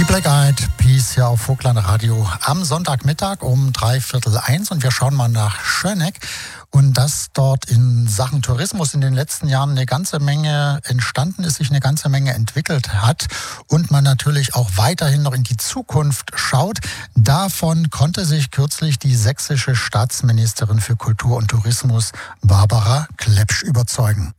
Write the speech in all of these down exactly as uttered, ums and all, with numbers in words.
Die Black Eyed Peas hier auf Vogtland Radio am Sonntagmittag um dreiviertel eins und wir schauen mal nach Schöneck und dass dort in Sachen Tourismus in den letzten Jahren eine ganze Menge entstanden ist, sich eine ganze Menge entwickelt hat und man natürlich auch weiterhin noch in die Zukunft schaut. Davon konnte sich kürzlich die sächsische Staatsministerin für Kultur und Tourismus Barbara Klepsch überzeugen.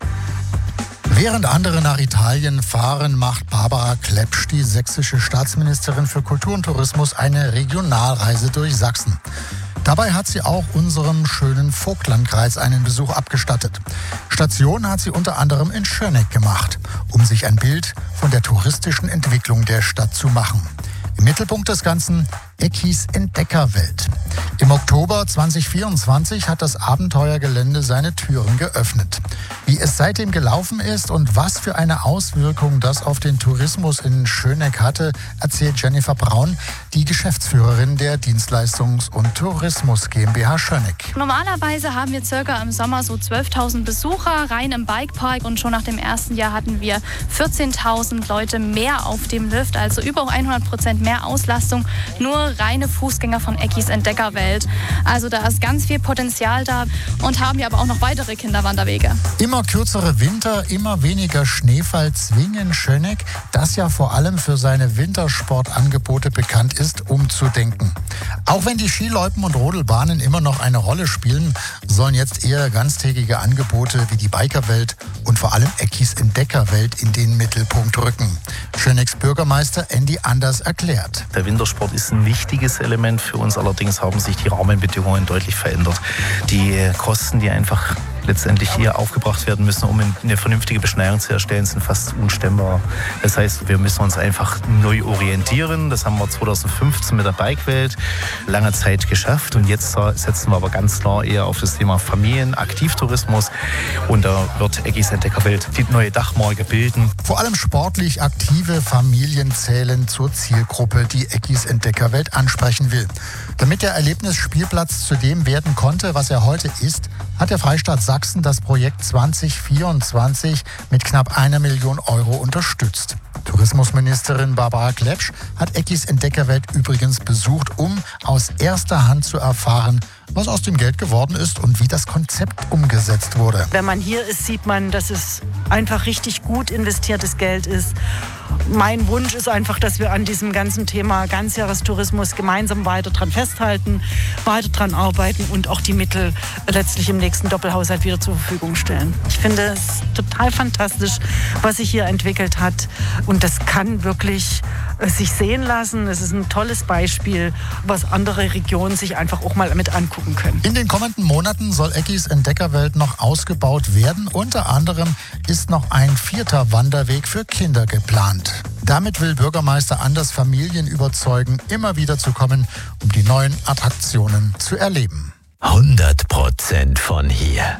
Während andere nach Italien fahren, macht Barbara Klepsch, die sächsische Staatsministerin für Kultur und Tourismus, eine Regionalreise durch Sachsen. Dabei hat sie auch unserem schönen Vogtlandkreis einen Besuch abgestattet. Station hat sie unter anderem in Schöneck gemacht, um sich ein Bild von der touristischen Entwicklung der Stadt zu machen. Im Mittelpunkt des Ganzen Eckis Entdeckerwelt. Im Oktober zweitausendvierundzwanzig hat das Abenteuergelände seine Türen geöffnet. Wie es seitdem gelaufen ist und was für eine Auswirkung das auf den Tourismus in Schöneck hatte, erzählt Jennifer Braun, die Geschäftsführerin der Dienstleistungs- und Tourismus GmbH Schöneck. Normalerweise haben wir circa im Sommer so zwölftausend Besucher rein im Bikepark und schon nach dem ersten Jahr hatten wir vierzehntausend Leute mehr auf dem Lift, also über hundert Prozent mehr Auslastung, nur reine Fußgänger von Eckis Entdeckerwelt. Also da ist ganz viel Potenzial da und haben wir aber auch noch weitere Kinderwanderwege. Immer kürzere Winter, immer weniger Schneefall zwingen Schöneck, das ja vor allem für seine Wintersportangebote bekannt ist, umzudenken. Auch wenn die Skiloipen und Rodelbahnen immer noch eine Rolle spielen, sollen jetzt eher ganztägige Angebote wie die Bikerwelt und vor allem Eckis Entdeckerwelt in den Mittelpunkt rücken. Schönecks Bürgermeister Andy Anders erklärt. Der Wintersport ist ein wichtiges Element für uns, allerdings haben sich die Rahmenbedingungen deutlich verändert. Die Kosten, die einfach letztendlich hier aufgebracht werden müssen, um eine vernünftige Beschneiung zu erstellen, sind fast unstemmbar. Das heißt, wir müssen uns einfach neu orientieren. Das haben wir zweitausendfünfzehn mit der Bikewelt lange Zeit geschafft und jetzt setzen wir aber ganz klar eher auf das Thema Familienaktivtourismus und da wird Eckis Entdeckerwelt die neue Dachmarke bilden. Vor allem sportlich aktive Familien zählen zur Zielgruppe, die Eckis Entdeckerwelt ansprechen will. Damit der Erlebnisspielplatz zu dem werden konnte, was er heute ist, hat der Freistaat Sachsen das Projekt zwanzig vierundzwanzig mit knapp einer Million Euro unterstützt. Tourismusministerin Barbara Klepsch hat Eckis Entdeckerwelt übrigens besucht, um aus erster Hand zu erfahren, was aus dem Geld geworden ist und wie das Konzept umgesetzt wurde. Wenn man hier ist, sieht man, dass es einfach richtig gut investiertes Geld ist. Mein Wunsch ist einfach, dass wir an diesem ganzen Thema Ganzjahrestourismus gemeinsam weiter dran festhalten, weiter dran arbeiten und auch die Mittel letztlich im nächsten Doppelhaushalt wieder zur Verfügung stellen. Ich finde es total fantastisch, was sich hier entwickelt hat und das kann wirklich sich sehen lassen. Es ist ein tolles Beispiel, was andere Regionen sich einfach auch mal mit angucken können. In den kommenden Monaten soll Eckis Entdeckerwelt noch ausgebaut werden. Unter anderem ist noch ein vierter Wanderweg für Kinder geplant. Damit will Bürgermeister Anders Familien überzeugen, immer wieder zu kommen, um die neuen Attraktionen zu erleben. hundert Prozent von hier.